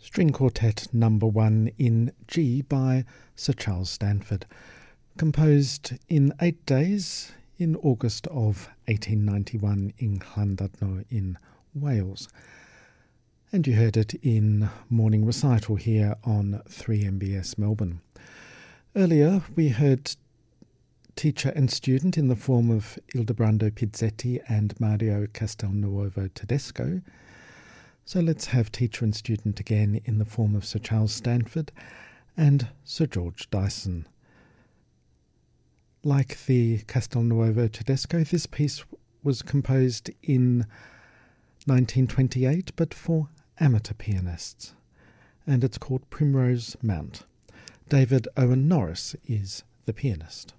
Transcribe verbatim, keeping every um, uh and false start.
String Quartet number one in G by Sir Charles Stanford, composed in eight days in August of eighteen ninety-one in Llandudno in Wales. And you heard it in morning recital here on three M B S Melbourne. Earlier we heard teacher and student in the form of Ildebrando Pizzetti and Mario Castelnuovo Tedesco. So let's have teacher and student again in the form of Sir Charles Stanford and Sir George Dyson. Like the Castelnuovo Tedesco, this piece was composed in nineteen twenty-eight, but for amateur pianists, and it's called Primrose Mount. David Owen Norris is the pianist.